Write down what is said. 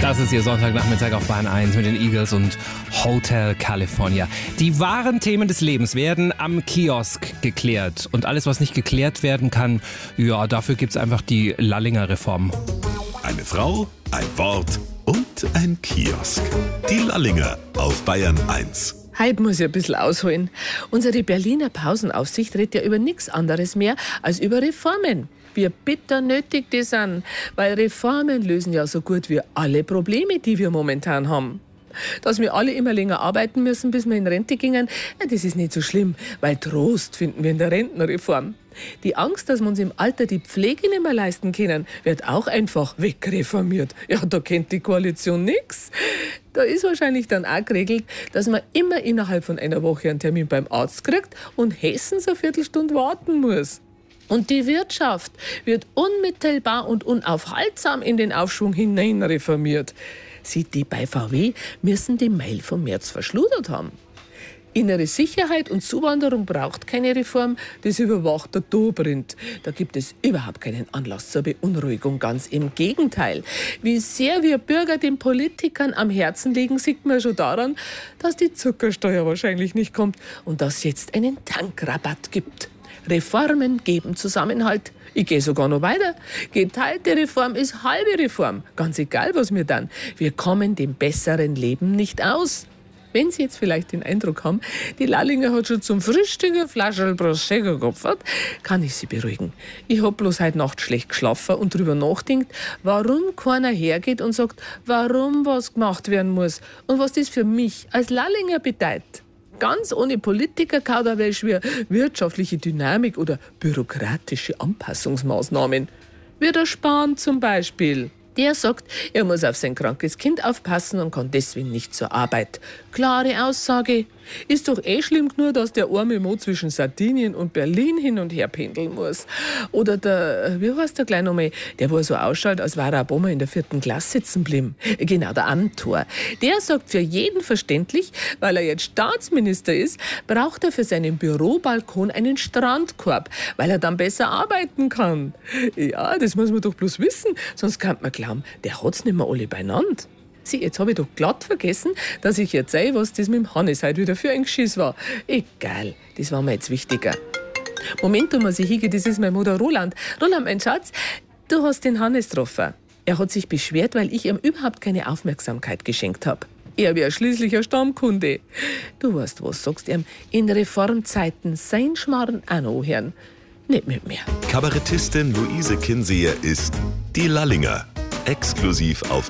Das ist Ihr Sonntagnachmittag auf Bahn 1 mit den Eagles und Hotel California. Die wahren Themen des Lebens werden am Kiosk geklärt. Und alles, was nicht geklärt werden kann, ja, dafür gibt's einfach die Lallinger Reform. Eine Frau, ein Wort und ein Kiosk. Die Lallinger auf Bayern 1. Heute muss ich ein bisschen ausholen. Unsere Berliner Pausenaufsicht redet ja über nichts anderes mehr als über Reformen. Wie bitter nötig die sind, weil Reformen lösen ja so gut wie alle Probleme, die wir momentan haben. Dass wir alle immer länger arbeiten müssen, bis wir in Rente gingen, das ist nicht so schlimm, weil Trost finden wir in der Rentenreform. Die Angst, dass wir uns im Alter die Pflege nicht mehr leisten können, wird auch einfach wegreformiert. Ja, da kennt die Koalition nichts. Da ist wahrscheinlich dann auch geregelt, dass man immer innerhalb von einer Woche einen Termin beim Arzt kriegt und Hessen so eine Viertelstunde warten muss. Und die Wirtschaft wird unmittelbar und unaufhaltsam in den Aufschwung hinein reformiert. Sieht die bei VW, müssen die Mail vom März verschludert haben. Innere Sicherheit und Zuwanderung braucht keine Reform, das überwacht der Dobrindt. Da gibt es überhaupt keinen Anlass zur Beunruhigung, ganz im Gegenteil. Wie sehr wir Bürger den Politikern am Herzen liegen, sieht man schon daran, dass die Zuckersteuer wahrscheinlich nicht kommt und dass es jetzt einen Tankrabatt gibt. Reformen geben Zusammenhalt. Ich gehe sogar noch weiter. Geteilte Reform ist halbe Reform. Ganz egal, was wir dann. Wir kommen dem besseren Leben nicht aus. Wenn Sie jetzt vielleicht den Eindruck haben, die Lallinger hat schon zum Frühstück eine Flasche Prosecco geopfert, kann ich Sie beruhigen. Ich hab bloß heute Nacht schlecht geschlafen und drüber nachgedacht, warum keiner hergeht und sagt, warum was gemacht werden muss und was das für mich als Lallinger bedeutet. Ganz ohne Politiker-Kauderwelsch wie wirtschaftliche Dynamik oder bürokratische Anpassungsmaßnahmen. Wie der Spahn zum Beispiel. Der sagt, er muss auf sein krankes Kind aufpassen und kann deswegen nicht zur Arbeit. Klare Aussage. Ist doch schlimm genug, dass der arme Mo zwischen Sardinien und Berlin hin und her pendeln muss. Oder der, wie heißt der gleich nochmal, der wo so ausschaut, als wäre er ein Bomber in der 4. Klasse sitzen geblieben. Genau, der Amthor. Der sagt für jeden verständlich, weil er jetzt Staatsminister ist, braucht er für seinen Bürobalkon einen Strandkorb, weil er dann besser arbeiten kann. Ja, das muss man doch bloß wissen, sonst kann man glauben, der hat's nicht mehr alle beieinander. Sie, jetzt habe ich doch glatt vergessen, dass ich erzähle, was das mit dem Hannes heute wieder für ein Geschiss war. Egal, das war mir jetzt wichtiger. Moment, muss ich hingehen, das ist mein Mutter Roland. Roland, mein Schatz, du hast den Hannes getroffen. Er hat sich beschwert, weil ich ihm überhaupt keine Aufmerksamkeit geschenkt habe. Er wäre schließlich ein Stammkunde. Du weißt was, sagst ihm, in Reformzeiten sein Schmarrn auch noch hören. Nicht mit mir. Kabarettistin Luise Kinseher ist die Lallinger. Exklusiv auf